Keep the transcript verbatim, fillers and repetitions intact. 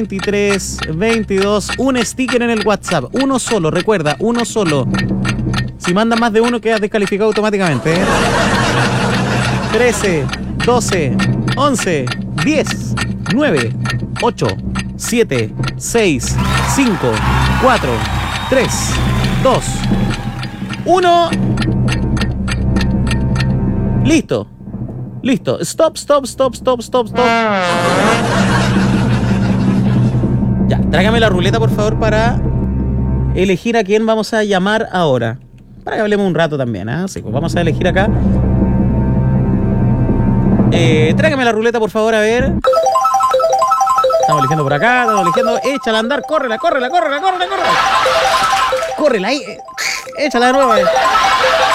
veintitrés, veintidós, un sticker en el WhatsApp, uno solo, recuerda, uno solo. Si manda más de uno queda descalificado automáticamente, ¿eh? trece, doce, once, diez, nueve, ocho, siete, seis, cinco, cuatro, tres, dos, uno. Listo. Listo. Stop, stop, stop, stop, stop, stop. Ya, tráigame la ruleta, por favor, para elegir a quién vamos a llamar ahora. Para que hablemos un rato también, ¿eh? Sí, pues vamos a elegir acá. Eh, tráigame la ruleta, por favor, a ver. Estamos eligiendo por acá, estamos eligiendo. Échala a andar, córrela, córrela, córrela, córrela, córrela. Córrela ahí. Échala de nuevo.